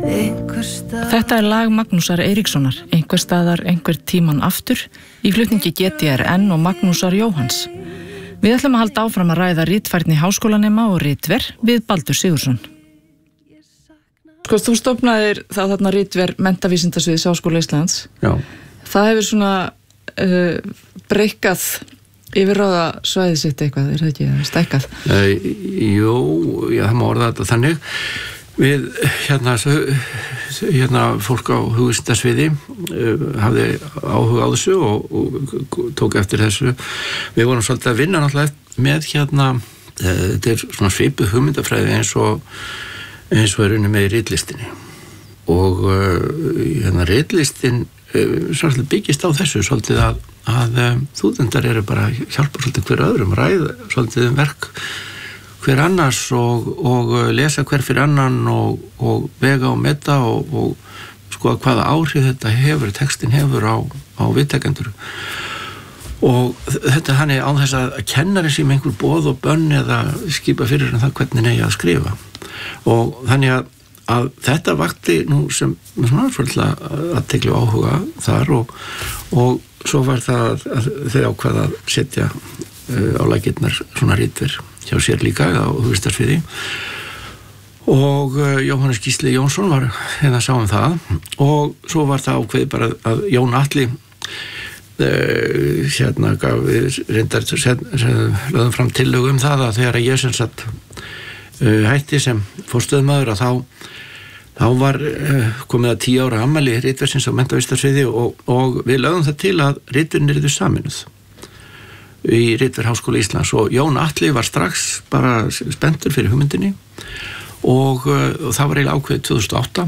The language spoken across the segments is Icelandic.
Þetta lag Magnúsar Eiríkssonar, einhver staðar, einhver tíman aftur, í flutningi GTRN og Magnúsar Jóhanns. Við ætlum að halda áfram að ræða ritfærni háskólanema og ritver við Baldur Sigurðsson. Sko, þú stofnaðir það þarna ritver menntavísindasviðs Háskóla Íslands. Já. Það hefur svona breikkað yfirráða svæðið sitt eitthvað, það ekki stækkað? Jú, já, það má orða þetta þannig. Við, fólk á hugvísindasviði hafði áhuga á þessu og tók eftir þessu. Við vorum svolítið að vinna náttúrulega með þetta svona svipuð hugmyndafræði eins og er unni með í ritlistinni. Og ritlistin svolítið byggist á þessu svolítið að stúdentar eru bara að hjálpa svolítið hver öðrum, ræða svolítið verk hver annars og lesa hver fyrir annan og vega og meta og sko hvaða áhrif þetta hefur, textin hefur á viðtekendur. Og þetta hann án þess að kennari sem einhver boð og bönn eða skipa fyrir það hvernig eigi að skrifa. Og þannig að þetta vakti nú sem svona svolítið að tekla áhuga þar og svo var það að þau ákvaða að setja á laggirnar svona ritver hjá sér líka á hugvísindasviði og Jóhannes Gísli Jónsson var að sá það og svo var það ákveðið bara að Jón Atli gaf við reyndar lögðum fram tillögu það að þegar ég sem sagt hætti sem forstöðumaður að þá var komið að 10 ára afmæli ritversins á menntavísindasviði og við lögðum það til að ritverin yrðu sameinuð í Ritver Háskóla Íslands og Jón Atli var strax bara spenntur fyrir hugmyndinni og það var eiginlega ákveðið 2008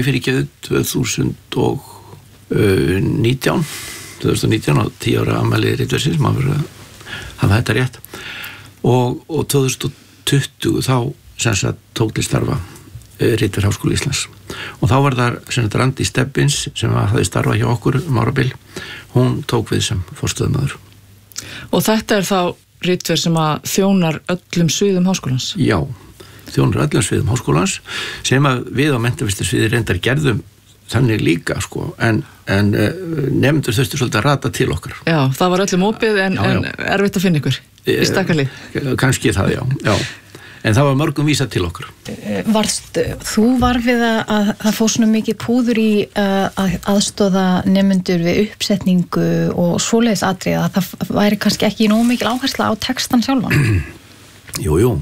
2019 og 10 ára afmæli ritversins maður hafa þetta rétt og 2020 þá sem sagt tók til starfa Ritver Háskóla Íslands og þá var það sem sagt Randi Stebbins sem hafði starfað hjá okkur árabil, hún tók við sem forstöðumaður. Og þetta þá ritver sem að þjónar öllum sviðum háskólans? Já, þjónar öllum sviðum háskólans sem að við á menntavísindasviði reyndar gerðum þannig líka sko, en nefndur þurftu svolítið að rata til okkar. Já, það var öllum opið en erfitt að finna ykkur í stakkalið. Kannski það, já. En það var mörgum vísað til okkar. Þú var við að það fór svona mikið púður í að aðstoða nemendur við uppsetningu og svoleiðis atriða að það væri kannski ekki nógu mikil áhersla á textan sjálfan? Jú.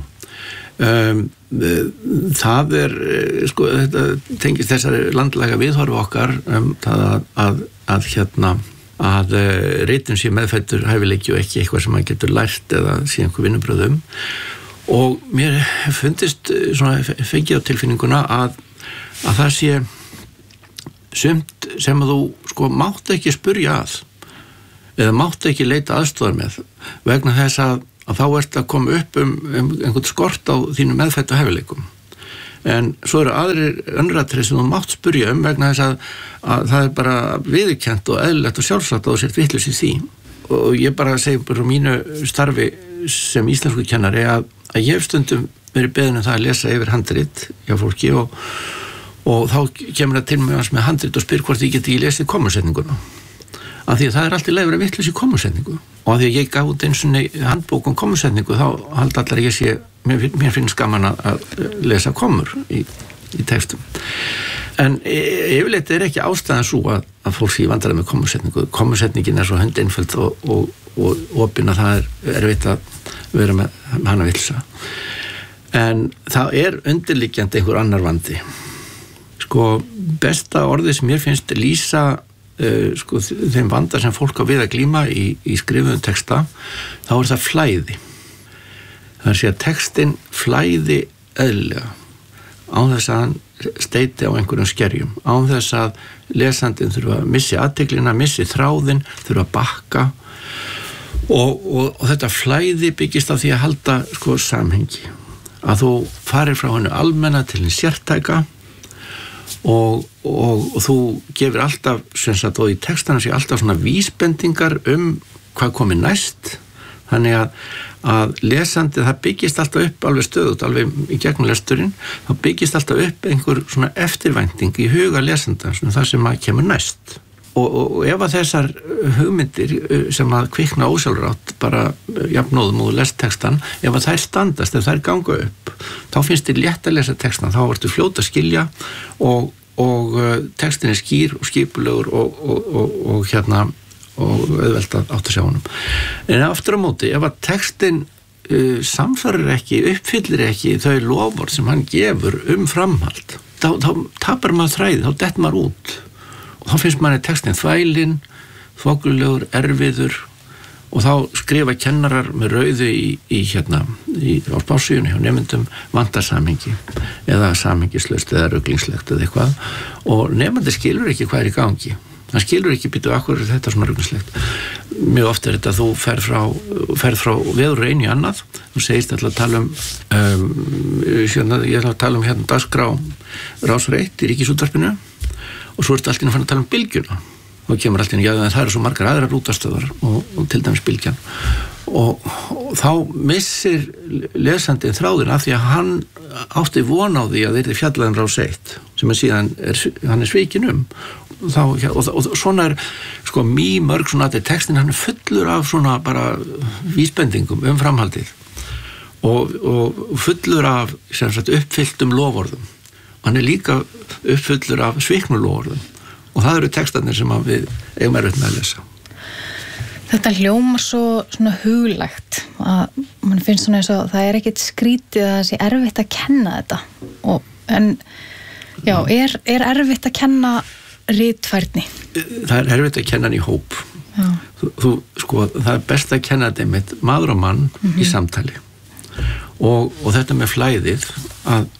Það sko, þetta tengist þessari landlæga viðhorfi okkar að ritun sé meðfæddur hæfileiki og ekki eitthvað sem maður getur lært eða sé einhver vinnubröðum. Og mér fundist svona fengið á tilfinninguna að það sé sumt sem að þú sko mátt ekki spurja að eða mátt ekki leita aðstoðar með vegna þess að þá ert að koma upp einhvern skort á þínu meðfæddu hæfileikum. En svo eru önnuratriði sem þú mátt spurja vegna þess að það er bara viðurkennt og eðlilegt og sjálfsagt að þú sért vitlaus í því. Og ég bara segi bara mínu starfi sem íslensku kennari að ég hef stundum verið beðin það að lesa yfir handrit hjá fólki og þá kemur það til mig með handrit og spyr hvort ég geti ekki lesið kommusetninguna. Af því að það er alltaf leið að vera vitlaus í kommusetningu. Og af því að ég gaf út eins og handbók kommusetningu þá halda allar ég sé, mér finnst gaman að lesa kommur í textum. En yfirleitt er ekki ástæðan svo að fólk sé vandræði með kommusetningu. Kommusetningin er svo hundeinföld og opin að það er erfitt að vera með hana vilsa. En það er undirliggjandi einhver annar vandi. Sko, besta orðið sem mér finnst lýsa sko, þeim vanda sem fólk á við að glíma í skrifuðum texta, þá er það flæði. Það er að textin flæði eðlilega án þess að hann steiti á einhverjum skerjum, án þess að lesandinn þurfa að missi athyglina, missi þráðinn, þurfa að bakka og þetta flæði byggist á því að halda sko samhengi, að þú farir frá hennu almenna til hinn sértæka og þú gefur alltaf, sem sagt, og í textana sé alltaf svona vísbendingar hvað komi næst, Þannig að lesandi, það byggist alltaf upp alveg stöðut, alveg í gegnum lesturinn, þá byggist alltaf upp einhver svona eftirvænting í huga lesanda, svona það sem að kemur næst. Og ef að þessar hugmyndir sem að kvikna ósjálfrátt bara jafnóðum og lesttextan, ef að þær standast, ef þær ganga upp, þá finnst þér létt að lesa textan, þá ertu fljót að skilja og textin er skýr og skipulegur og auðvelt að átta sig á honum. En aftur á móti, ef að textin samsvarir ekki, uppfyllir ekki þau lofvörð sem hann gefur framhald, þá tapar maður þræði, þá dettur maður út. Og þá finnst manni textin þvælinn, þvoglalegur, erfiður og þá skrifa kennarar með rauðu á spásíunni hjá nemendum vantar samhengi eða samhengislaust eða ruglingslegt eða eitthvað og nemandi skilur ekki hvað er í gangi. Hann skilur ekki býtu akkur þetta svona ruglingslegt. Mjög oft þetta að þú ferð frá veður einu í annað, þú segist alltaf að tala ég ætla að tala dagskrá Rás 1 í Ríkisútvarpinu og svo ertu alltaf að tala bylgjuna og kemur alltaf en það eru svo margar aðrar útvarpsstöðvar og til dæmis bylgjan og þá missir lesandinn þráðin af því að hann átti von á því að þeir eru fjallaðin Rás 1 sem síðan hann er svikinn og svona sko mörg svona að textin hann er fullur af svona bara vísbendingum framhaldið og fullur af sem sagt uppfylltum loforðum. Hann er líka uppfullur af sviknuloforðum og það eru textarnir sem við eigum erfitt með að lesa. Þetta hljómar svo svona huglægt að mann finnst svona eins og það er ekkert skrítið að það sé erfitt að kenna þetta en já, er erfitt að kenna ritfærni? Það er erfitt að kenna hann í hóp. Sko, það er best að kenna þetta með maður og mann í samtali og þetta með flæðið að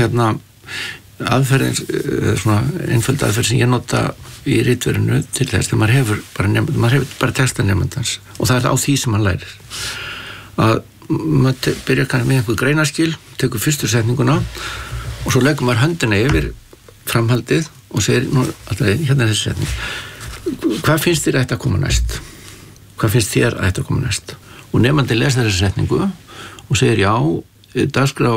aðferðin, svona einföld aðferð sem ég nota í ritverinu til þess þegar maður hefur bara texta nemandans og það er á því sem hann lærir að maður byrjar kannski með einhver greinarskil, tekur fyrstu setninguna og svo leggur maður höndina yfir framhaldið og segir hérna er þessi setning hvað finnst þér að koma næst? Hvað finnst þér að koma næst? Og nemandi les þessi setningu og segir já, dagskrá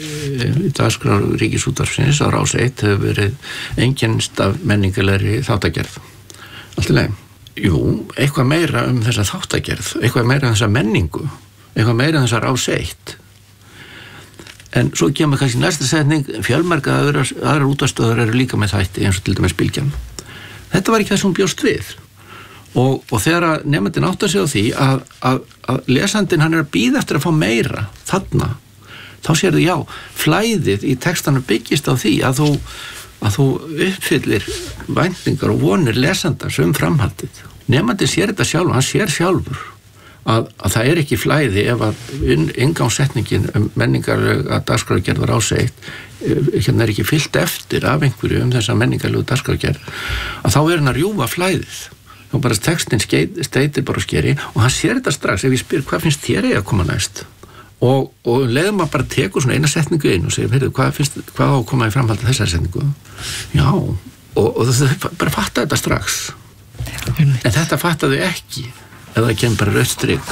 Ríkisútvarpsins á Rás 1 hefur verið einkennst af menningarlegri þáttagerð. Allt í lagi. Jú, eitthvað meira þessa þáttagerð, eitthvað meira þessa menningu, eitthvað meira þessa Rás 1. En svo kemur kannski næsta setning, fjölmargar aðrar útvarpsstöðvar eru líka með þætti eins og til dæmis bylgjan. Þetta var ekki það sem hún bjóst við. Og þegar nemandinn áttar sig á því að lesandinn hann er að bíða eftir að fá meira þarna, þá sérðu já, flæðið í textanum byggist á því að þú uppfyllir væntingar og vonir lesandans framhaldið. Nemandinn sér þetta sjálf, hann sér sjálfur að það er ekki flæði ef að inngangssetningin menningarlega dagskrárgerð Rás 1 hérna er ekki fyllt eftir af einhverju þessa menningarlegu dagskrárgerð að þá er hann að rjúfa flæðið og bara textin steytir bara skeri og hann sér þetta strax ef ég spyr hvað finnst þér að koma næst og leiðum að bara tekur svona eina setningu inn og segir, heyrðu, hvað á að koma í framhaldi þessari setningu? Já, og þau bara fatta þetta strax en þetta fattaðu ekki ef það kemur bara rautt strik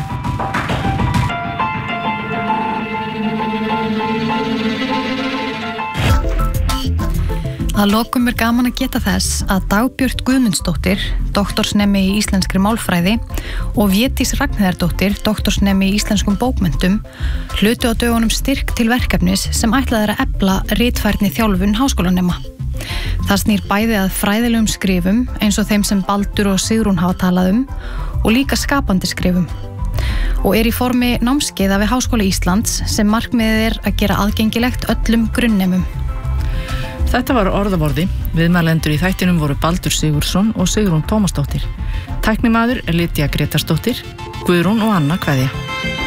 Að lokum er gaman að geta þess að Dagbjört Guðmundsdóttir, doktorsnemi í íslenskri málfræði og Védís Ragnheiðardóttir, doktorsnemi í íslenskum bókmenntum, hlutu á dögunum styrk til verkefnis sem ætlað er að efla ritfærni þjálfun háskólanema. Það snýr bæði að fræðilegum skrifum eins og þeim sem Baldur og Sigrún hafa talað og líka skapandi skrifum. Og er í formi námskeiða við Háskóla Íslands sem markmiðið er að gera aðgengilegt öllum grunnnemum. Þetta var orðavorði. Viðmælendur í þættinum voru Baldur Sigurðsson og Sigrún Tómasdóttir. Tæknimaður er Lydia Gretarsdóttir, Guðrún og Anna kveðja.